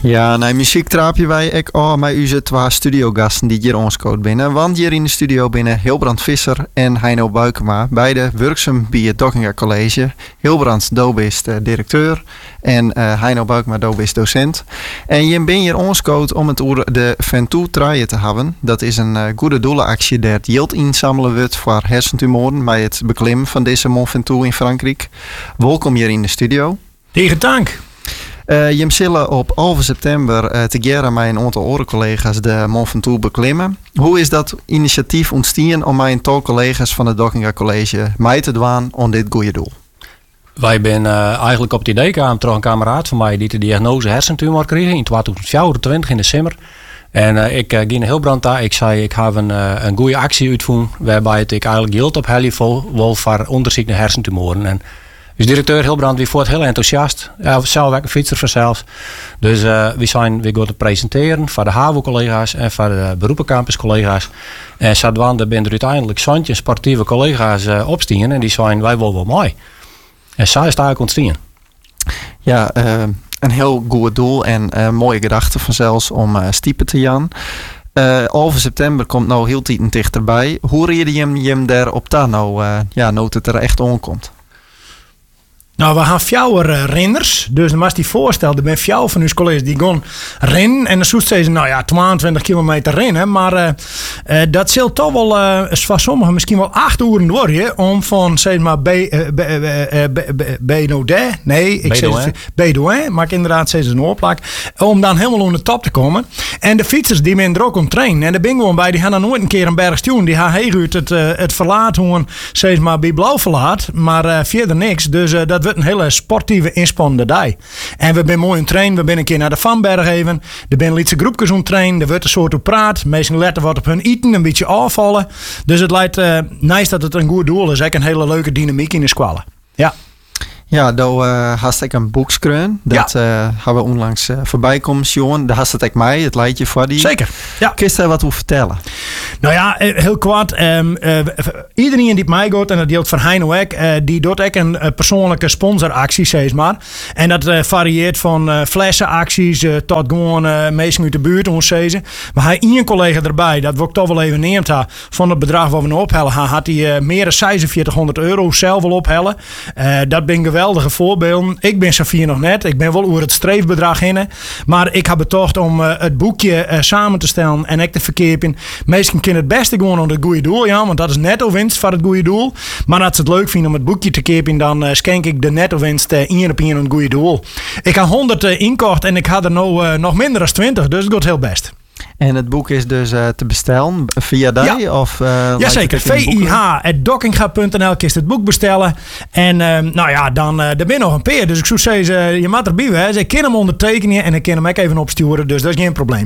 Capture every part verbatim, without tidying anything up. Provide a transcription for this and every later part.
Ja, nou, muziek traapje wij ik oh, met onze twee studiogasten die hier onscoot binnen. Want hier in de studio binnen Hilbrand Visser en Heino Buikema. Beide werkzaam bij het Dokkinga College. Hilbrand Doob is de directeur en uh, Heino Buikema Doob is docent. En je bent hier onscoot om het over de Ventoux traaien te hebben. Dat is een uh, goede doelenactie die het geld inzamelen wordt voor hersentumoren bij het beklimmen van deze Mont Ventoux in Frankrijk. Welkom hier in de studio. Tegen dank. Uh, je zullen op elf september uh, together met een aantal andere collega's de Mont Ventoux beklimmen. Hoe is dat initiatief ontstaan om met een tal collega's van het Dokkinga College mee te doen om dit goede doel? Wij zijn uh, eigenlijk op het idee gekomen door een kameraad van mij die de diagnose hersentumor kreeg in tweeduizend vierentwintig in december. En uh, ik uh, ging naar Hilbrand daar. Ik zei, ik heb een, uh, een goede actie uitgevoerd waarbij het ik eigenlijk geld op hel wil voor onderzoek naar hersentumoren. En dus directeur Hilbrand, wie voort heel enthousiast. Ja, zelf ook een fietser vanzelf. Dus uh, we zijn weer gaan te presenteren voor de H A V O-collega's en voor de beroepencampus-collega's. En Sadwan, daar zijn er uiteindelijk zantje sportieve collega's uh, opstaan en die zijn wij wel wel mooi. En zo is het eigenlijk ontstaan. Ja, uh, een heel goed doel en uh, mooie gedachte vanzelfs om uh, stiepen te gaan. Uh, elf september komt nou heel tijd dichterbij. Hoe reageerde je hem, je hem daar op daar nou, uh, ja, nou het er echt onkomt? Nou, we gaan vier uh, renners. Dus dan was die voorstel, er zijn vier van onze collega's die gaan rennen. En dan zoest ze, nou ja, tweeëntwintig kilometer rennen. Maar uh, uh, dat zal toch wel, uh, voor sommigen misschien wel acht uur worden. Om van, zeg maar, Bénodet, nee, ik zeg Bédouin, maar ik inderdaad zeg ze een oorplak. Om dan helemaal onder de top te komen. En de fietsers die men er ook om trainen. En de ben gewoon bij, die gaan dan nooit een keer een berg stuwen. Die gaan heel uit het, uh, het verlaat, gewoon, zeg maar, bij blauw verlaat. Maar uh, verder niks. Dus uh, dat wordt een hele sportieve, inspannende dag. En we zijn mooi aan trainen. We zijn een keer naar de Vanberg even. Er zijn lietse groepjes aan trainen. Er wordt een soort op praat. Meestal letten wat op hun eten, een beetje afvallen. Dus het lijkt uh, nice dat het een goed doel is. Ook een hele leuke dynamiek in de squallen. Ja. Ja, daar uh, had ik een boekskreun. Dat ja. uh, hebben we onlangs uh, voorbij komen, Sjoen. Daar had het ook mij, het leidje voor die. Zeker, ja. Kun je daar wat over vertellen? Nou ja, heel kort. Um, uh, iedereen die mij gaat, en dat geldt voor Heino ook, uh, die doet ook een uh, persoonlijke sponsoractie, zeg maar. En dat uh, varieert van uh, flessenacties uh, tot gewoon uh, mensen uit de buurt, ons zeggen. Maar hij één collega erbij, dat wil ik toch wel even neemt ha, van het bedrag wat we nu ophellen, had hij uh, meer dan vijfenzveertighonderd euro zelf wel ophellen. Uh, dat ben geweldig. Geweldige voorbeelden. Ik ben Safir nog net. Ik ben wel over het streefbedrag heen. Maar ik heb betocht om uh, het boekje uh, samen te stellen en ik te verkepen. Meesten kunnen het beste gewoon om het goede doel. Ja, want dat is netto winst voor het goede doel. Maar als ze het leuk vinden om het boekje te kepen, dan uh, schenk ik de netto winst uh, één op één aan het goede doel. Ik had honderd uh, inkocht en ik had er nou uh, nog minder dan twintig. Dus het gaat heel best. En het boek is dus uh, te bestellen via die? Ja. Of, uh, Jazeker. V I H punt dokkinga punt n l kun je het boek bestellen. En uh, nou ja, dan uh, er ben nog een peer. Dus ik zou zeggen, je moet erbij zijn. Ik kan hem ondertekenen en ik kan hem ook even opsturen. Dus dat is geen probleem.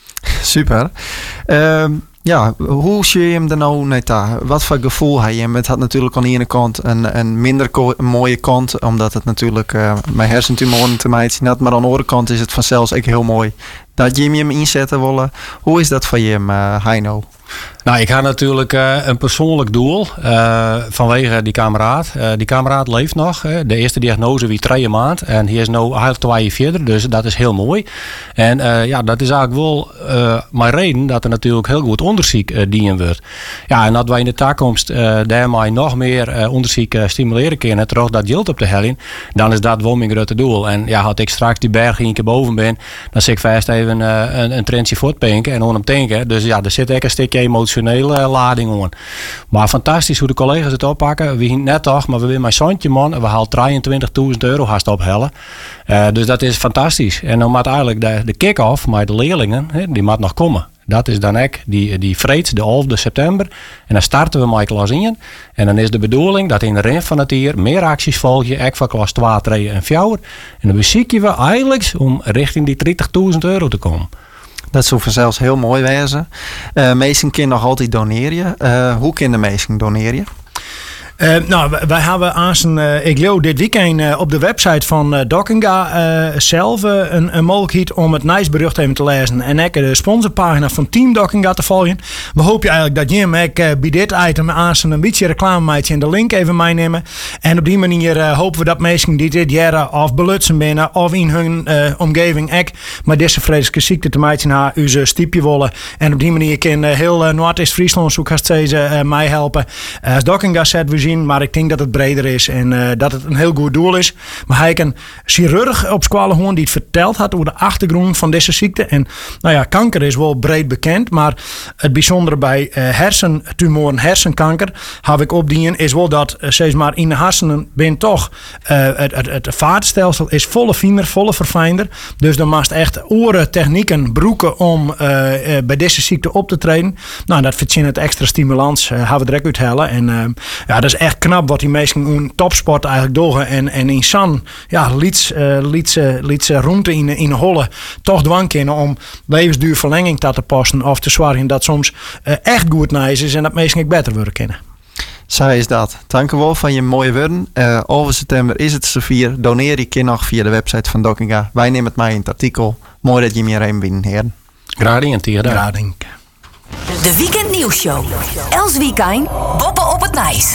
Super. Uh, ja, hoe zie je hem er nou net aan? Wat voor gevoel heb je hem? Het had natuurlijk aan de ene kant een, een minder ko- een mooie kant. Omdat het natuurlijk uh, mijn hersentumoren te maken had. Maar aan de andere kant is het vanzelfs ook heel mooi dat je hem inzetten willen. Hoe is dat voor je, uh, Heino? Nou, ik had natuurlijk uh, een persoonlijk doel uh, vanwege die kameraad. Uh, die kameraad leeft nog. Uh, de eerste diagnose wie drie maand. En hij is nu eigenlijk twee verder. Dus dat is heel mooi. En uh, ja, dat is eigenlijk wel uh, mijn reden dat er natuurlijk heel goed onderzoek uh, dienen wordt. Ja, en dat wij in de toekomst uh, daarmee nog meer uh, onderzoek uh, stimuleren kunnen. Terug dat geld op de helling. Dan is dat wel mijn grote doel. En ja, had ik straks die berg een keer boven ben. Dan zit ik vast even uh, een, een trendje voortpinken en on hem tanken. Dus ja, er zit ook een stukje emotionele lading aan. Maar fantastisch hoe de collega's het oppakken. We gaan net toch, maar we willen mijn zoontje man. We halen drieëntwintigduizend euro haast ophellen. Uh, dus dat is fantastisch. En dan moet eigenlijk de, de kick-off met de leerlingen, he, die moet nog komen. Dat is dan ook die, die vreed, de elfde september. En dan starten we met klas één. En dan is de bedoeling dat in de rest van het jaar meer acties volgen. Ook van klas twee, drie en vier. En dan bezieken we eigenlijk om richting die dertigduizend euro te komen. Dat zou vanzelfs heel mooi wezen. Uh, meesten kunnen nog altijd doneren. Uh, hoe kunnen meesten doneren? Uh, nou, wij, wij hebben aanstaan, uh, ik geloof dit weekend uh, op de website van uh, Dokkenga uh, zelf uh, een, een mogelijkheid om het nice bericht even te lezen. En ook de sponsorpagina van Team Dokkenga te volgen. We hopen eigenlijk dat Jim ook uh, bij dit item aanstaan een beetje reclame maakt en de link even meenemen. En op die manier uh, hopen we dat mensen die dit jaren of belutsen binnen of in hun uh, omgeving ook maar deze vreselijke ziekte te maken naar uw stiepje willen. En op die manier kan uh, heel uh, Noord-Est-Friesland zoek als deze uh, mij helpen. Uh, als Dokkenga zet we zien, maar ik denk dat het breder is en uh, dat het een heel goed doel is. Maar hij kan een chirurg op Squalenhoorn die het verteld had over de achtergrond van deze ziekte. En nou ja, kanker is wel breed bekend, maar het bijzondere bij uh, hersentumoren, hersenkanker, heb ik opdien, is wel dat uh, steeds maar in de hersenen ben toch uh, het, het, het vaatstelsel is volle finer, volle verfijnder. Dus dan maakt echt oren technieken broeken om uh, uh, bij deze ziekte op te treden. Nou, dat verzin het extra stimulans, uh, hebben we direct uithellen. En uh, ja, dat is echt knap wat die mensen in topsport eigenlijk doen. En, en in San, ja, liet, uh, liet, uh, liet ze ruimte in, in Holle toch dwang kunnen om levensduur verlenging te passen. Of te zorgen dat soms uh, echt goed nice is en dat mensen ook beter worden kennen. Zo is dat. Dank u wel van je mooie woorden. Uh, over september is het Sevier. Doneer je kind nog via de website van Dokkenga. Wij nemen het mee in het artikel. Mooi dat je me hierheen binnen, heren. Graag en tegen daar. Graag. De Weekend Nieuwsshow. Els weekend, boppen op het nijs.